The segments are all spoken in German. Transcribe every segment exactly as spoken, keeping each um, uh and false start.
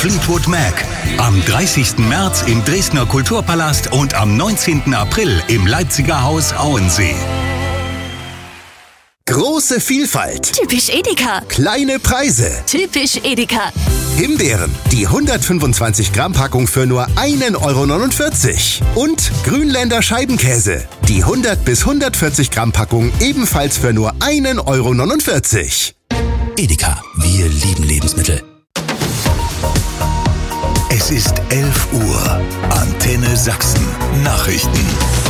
Fleetwood Mac. Am dreißigsten März im Dresdner Kulturpalast und am neunzehnten April im Leipziger Haus Auensee. Große Vielfalt. Typisch Edeka. Kleine Preise. Typisch Edeka. Himbeeren, die hundertfünfundzwanzig Gramm Packung für nur ein Euro neunundvierzig. Und Grünländer Scheibenkäse, die hundert bis hundertvierzig Gramm Packung ebenfalls für nur ein Euro neunundvierzig. Edeka, wir lieben Lebensmittel. Es ist elf Uhr. Antenne Sachsen. Nachrichten.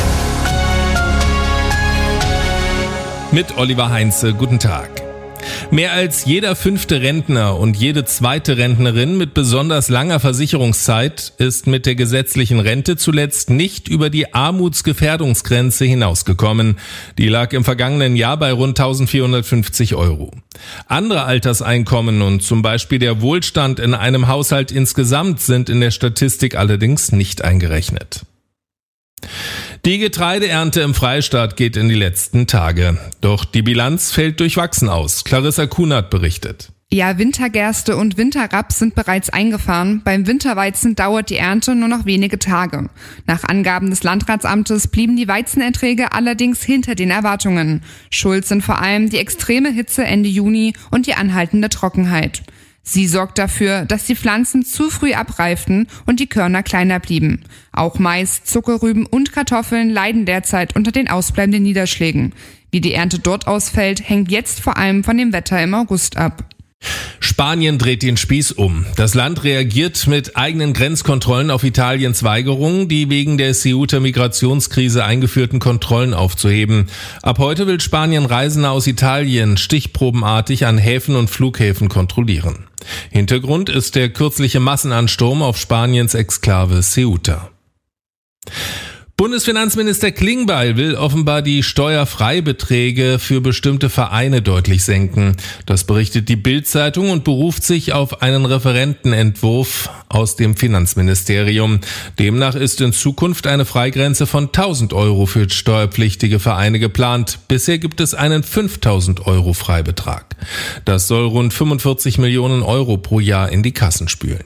Mit Oliver Heinze, guten Tag. Mehr als jeder fünfte Rentner und jede zweite Rentnerin mit besonders langer Versicherungszeit ist mit der gesetzlichen Rente zuletzt nicht über die Armutsgefährdungsgrenze hinausgekommen. Die lag im vergangenen Jahr bei rund eintausendvierhundertfünfzig Euro. Andere Alterseinkommen und zum Beispiel der Wohlstand in einem Haushalt insgesamt sind in der Statistik allerdings nicht eingerechnet. Die Getreideernte im Freistaat geht in die letzten Tage. Doch die Bilanz fällt durchwachsen aus. Clarissa Kunert berichtet. Ja, Wintergerste und Winterraps sind bereits eingefahren. Beim Winterweizen dauert die Ernte nur noch wenige Tage. Nach Angaben des Landratsamtes blieben die Weizenerträge allerdings hinter den Erwartungen. Schuld sind vor allem die extreme Hitze Ende Juni und die anhaltende Trockenheit. Sie sorgt dafür, dass die Pflanzen zu früh abreiften und die Körner kleiner blieben. Auch Mais, Zuckerrüben und Kartoffeln leiden derzeit unter den ausbleibenden Niederschlägen. Wie die Ernte dort ausfällt, hängt jetzt vor allem von dem Wetter im August ab. Spanien dreht den Spieß um. Das Land reagiert mit eigenen Grenzkontrollen auf Italiens Weigerung, die wegen der Ceuta-Migrationskrise eingeführten Kontrollen aufzuheben. Ab heute will Spanien Reisende aus Italien stichprobenartig an Häfen und Flughäfen kontrollieren. Hintergrund ist der kürzliche Massenansturm auf Spaniens Exklave Ceuta. Bundesfinanzminister Klingbeil will offenbar die Steuerfreibeträge für bestimmte Vereine deutlich senken. Das berichtet die Bild-Zeitung und beruft sich auf einen Referentenentwurf aus dem Finanzministerium. Demnach ist in Zukunft eine Freigrenze von tausend Euro für steuerpflichtige Vereine geplant. Bisher gibt es einen fünftausend Euro Freibetrag. Das soll rund fünfundvierzig Millionen Euro pro Jahr in die Kassen spülen.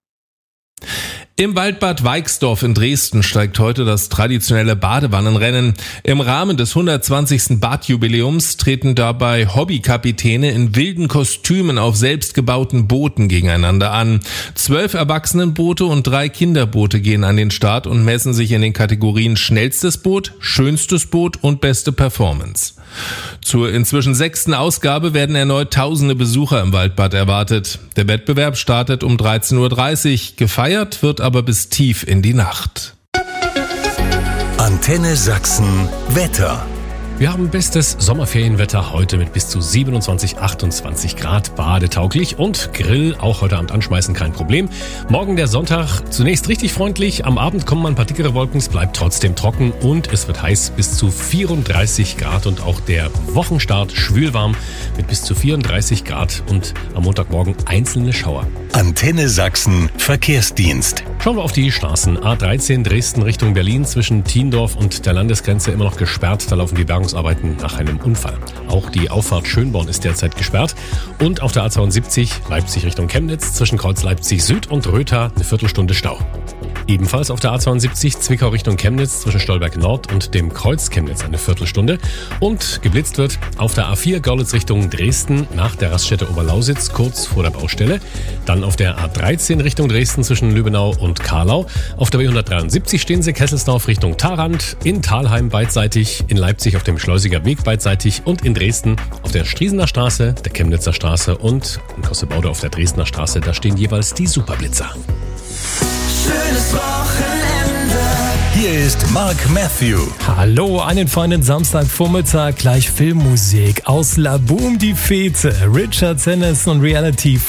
Im Waldbad Weixdorf in Dresden steigt heute das traditionelle Badewannenrennen. Im Rahmen des hundertzwanzigsten Badjubiläums treten dabei Hobbykapitäne in wilden Kostümen auf selbstgebauten Booten gegeneinander an. Zwölf Erwachsenenboote und drei Kinderboote gehen an den Start und messen sich in den Kategorien schnellstes Boot, schönstes Boot und beste Performance. Zur inzwischen sechsten Ausgabe werden erneut tausende Besucher im Waldbad erwartet. Der Wettbewerb startet um dreizehn Uhr dreißig, gefeiert wird aber bis tief in die Nacht. Antenne Sachsen Wetter. Wir haben bestes Sommerferienwetter heute mit bis zu siebenundzwanzig, achtundzwanzig Grad, badetauglich und Grill auch heute Abend anschmeißen, kein Problem. Morgen der Sonntag, zunächst richtig freundlich, am Abend kommen ein paar dickere Wolken, es bleibt trotzdem trocken und es wird heiß bis zu vierunddreißig Grad und auch der Wochenstart schwülwarm mit bis zu vierunddreißig Grad und am Montagmorgen einzelne Schauer. Antenne Sachsen Verkehrsdienst. Schauen wir auf die Straßen. A dreizehn Dresden Richtung Berlin zwischen Thiendorf und der Landesgrenze immer noch gesperrt, da laufen die Bergungsarbeiten nach einem Unfall. Auch die Auffahrt Schönborn ist derzeit gesperrt. Und auf der A zweiundsiebzig Leipzig Richtung Chemnitz zwischen Kreuz Leipzig Süd und Rötha eine Viertelstunde Stau. Ebenfalls auf der A zweiundsiebzig Zwickau Richtung Chemnitz zwischen Stolberg Nord und dem Kreuz Chemnitz eine Viertelstunde. Und geblitzt wird auf der A vier Görlitz Richtung Dresden nach der Raststätte Oberlausitz kurz vor der Baustelle. Dann auf der A dreizehn Richtung Dresden zwischen Lübbenau und Karlau. Auf der B hundertdreiundsiebzig stehen Sie Kesselsdorf Richtung Tharand, in Thalheim beidseitig, in Leipzig auf dem Schleusiger Weg beidseitig und in Dresden auf der Striesener Straße, der Chemnitzer Straße und in Kossebaude auf der Dresdner Straße. Da stehen jeweils die Superblitzer. Schönes Wochenende. Hier ist Mark Matthew. Hallo, einen feinen Samstagvormittag, gleich Filmmusik aus La Boom die Fete, Richard Sanderson und Reality